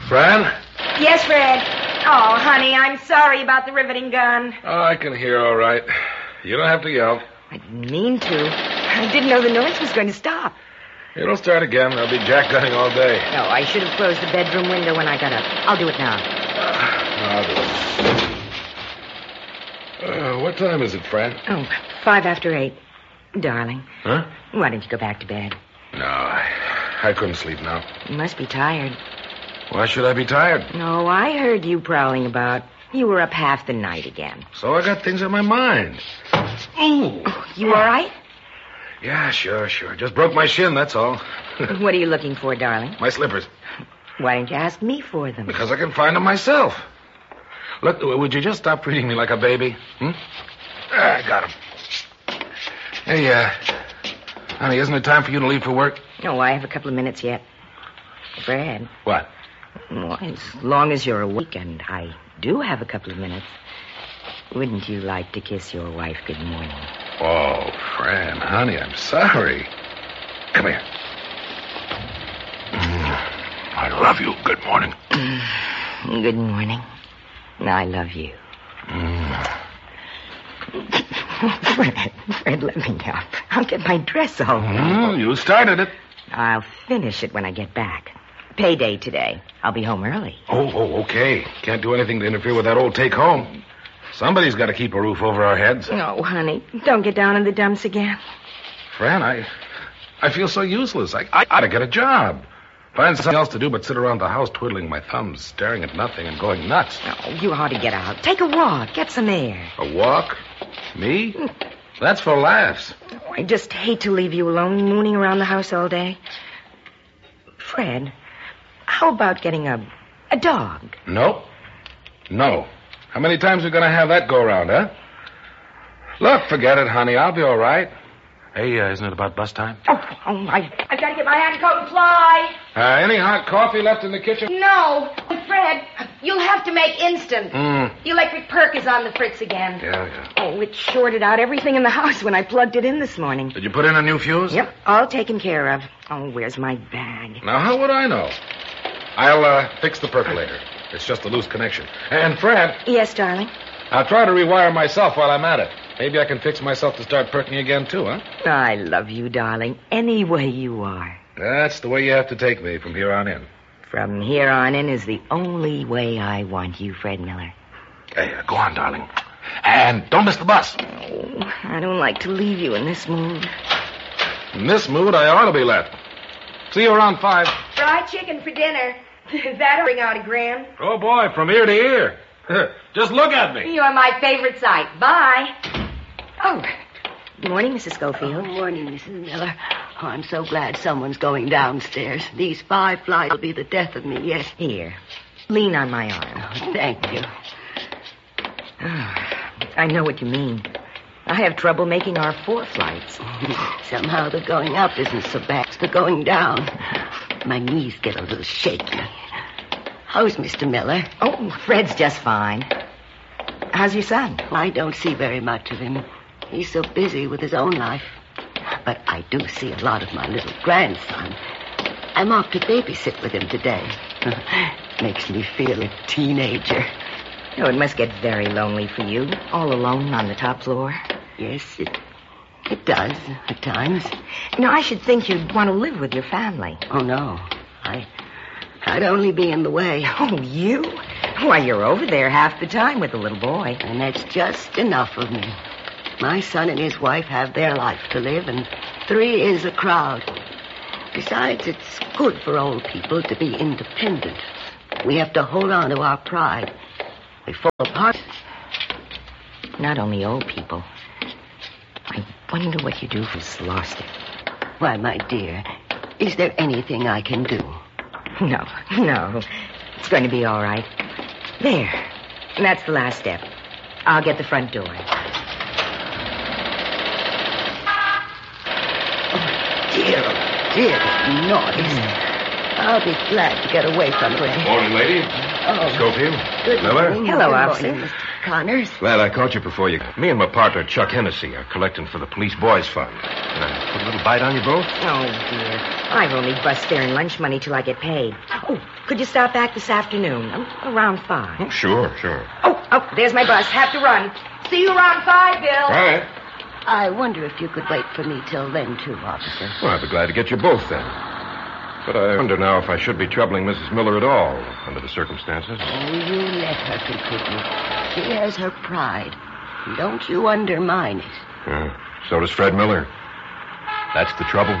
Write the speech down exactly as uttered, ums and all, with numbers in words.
Fran? Yes, Fred. Oh, honey, I'm sorry about the riveting gun. Oh, I can hear all right. You don't have to yell. I didn't mean to. I didn't know the noise was going to stop. It'll start again. There'll be jack gunning all day. No, I should have closed the bedroom window when I got up. I'll do it now. Uh, I'll do it. Uh, what time is it, Fran? Oh, five after eight. Darling. Huh? Why don't you go back to bed? No, I, I couldn't sleep now. You must be tired. Why should I be tired? No, I heard you prowling about. You were up half the night again. So I got things on my mind. Ooh. Oh, you all right? Yeah, sure, sure. Just broke my shin, that's all. What are you looking for, darling? My slippers. Why didn't you ask me for them? Because I can find them myself. Look, would you just stop treating me like a baby? Hmm? Ah, I got them. Hey, uh, honey, isn't it time for you to leave for work? No, I have a couple of minutes yet. Fred. What? Well, as long as you're awake, and I do have a couple of minutes, wouldn't you like to kiss your wife good morning? Oh, Fran, honey, I'm sorry. Come here. Mm, I love you. Good morning. Good morning. I love you. Mm. Fred, Fred, let me up. I'll get my dress all right. Mm, you started it. I'll finish it when I get back. Payday today. I'll be home early. Oh, oh, okay. Can't do anything to interfere with that old take-home. Somebody's got to keep a roof over our heads. No, honey. Don't get down in the dumps again. Fran, I I feel so useless. I, I ought to get a job. Find something else to do but sit around the house twiddling my thumbs, staring at nothing and going nuts. No, you ought to get out. Take a walk. Get some air. A walk? Me? That's for laughs. I just hate to leave you alone mooning around the house all day. Fred, how about getting a a dog? No. No. How many times are we going to have that go around, huh? Look, forget it, honey. I'll be all right. Hey, uh, isn't it about bus time? Oh, oh my. I've got to get my hat and coat and fly. Uh, any hot coffee left in the kitchen? No. Fred, you'll have to make instant. Mm. The electric perk is on the fritz again. Yeah, yeah. Oh, it shorted out everything in the house when I plugged it in this morning. Did you put in a new fuse? Yep, all taken care of. Oh, where's my bag? Now, how would I know? I'll uh, fix the percolator. It's just a loose connection. And, Fran... Yes, darling? I'll try to rewire myself while I'm at it. Maybe I can fix myself to start perking again, too, huh? I love you, darling, any way you are. That's the way you have to take me from here on in. From here on in is the only way I want you, Fred Miller. Hey, uh, go on, darling. And don't miss the bus. Oh, I don't like to leave you in this mood. In this mood, I ought to be let. See you around five. Fried chicken for dinner. That'll bring out a grand. Oh, boy, from ear to ear. Just look at me. You are my favorite sight. Bye. Oh, good morning, Missus Schofield. Good morning, Missus Miller. Oh, I'm so glad someone's going downstairs. These five flights will be the death of me, yes. Here, lean on my arm. Oh, thank you. Oh, I know what you mean. I have trouble making our four flights. Somehow the going up isn't so bad as the going down. My knees get a little shaky. How's Mister Miller? Oh, Fred's just fine. How's your son? I don't see very much of him. He's so busy with his own life. But I do see a lot of my little grandson. I'm off to babysit with him today. Makes me feel a teenager. Oh, it must get very lonely for you, all alone on the top floor. Yes, it, it does at times. Now, I should think you'd want to live with your family. Oh, no. I... I'd only be in the way. Oh, you? Why, you're over there half the time with the little boy. And that's just enough of me. My son and his wife have their life to live, and three is a crowd. Besides, it's good for old people to be independent. We have to hold on to our pride. We fall apart. Not only old people. I wonder what you do who's lost it. Why, my dear, is there anything I can do? No, no. It's going to be all right. There. And that's the last step. I'll get the front door. Oh, dear, oh, dear, that noise. Mm. I'll be glad to get away from it. Morning, lady. Oh. Schofield. Good Miller. morning. Hello, Good officer. morning, Connors. Glad I caught you before you... Me and my partner, Chuck Hennessy, are collecting for the police boys fund. Can I put a little bite on you both? Oh, dear. I've only bust sparing lunch money till I get paid. Oh, could you stop back this afternoon? Um, around five. Oh, sure, sure. Oh, oh, there's my bus. Have to run. See you around five, Bill. All right. I wonder if you could wait for me till then, too, officer. Well, I'd be glad to get you both then. But I wonder now if I should be troubling Missus Miller at all, under the circumstances. Oh, you let her contribute. She has her pride. Don't you undermine it. Yeah, so does Fred Miller. That's the trouble.